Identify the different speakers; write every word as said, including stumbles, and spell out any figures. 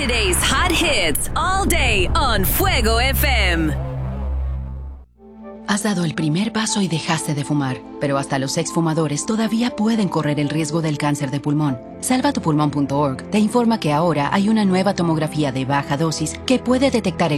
Speaker 1: Today's hot hits all day on Fuego F M.
Speaker 2: Has dado el primer paso y dejaste de fumar, pero hasta los exfumadores todavía pueden correr el riesgo del cáncer de pulmón. salva tu pulmón punto org te informa que ahora hay una nueva tomografía de baja dosis que puede detectar el